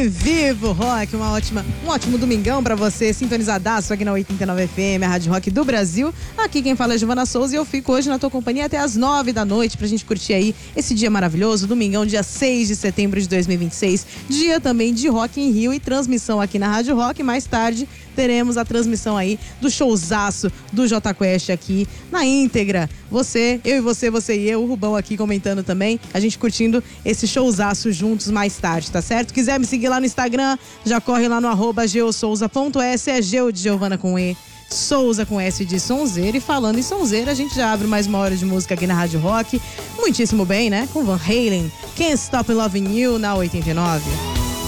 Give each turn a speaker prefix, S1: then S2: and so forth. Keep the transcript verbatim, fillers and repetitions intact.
S1: Vivo Rock, uma ótima, um ótimo domingão pra você, sintonizadaço aqui na oitenta e nove F M, a Rádio Rock do Brasil. Aqui quem fala é Giovana Souza e eu fico hoje na tua companhia até as nove da noite pra gente curtir aí esse dia maravilhoso, domingão, dia seis de setembro de dois mil e vinte e seis, dia também de Rock in Rio e transmissão aqui na Rádio Rock. Mais tarde teremos a transmissão aí do showzaço do Jota Quest aqui na íntegra. Você, eu e você, você e eu, o Rubão aqui comentando também, a gente curtindo esse showzaço juntos mais tarde, tá certo? Quiser me seguir lá no Instagram, já corre lá no arroba geosouza ponto s, é Geo de Giovana com E, Souza com S de sonzeira. E falando em sonzeira, a gente já abre mais uma hora de música aqui na Rádio Rock. Muitíssimo bem, né? Com Van Halen, Can't Stop Loving You na oitenta e nove.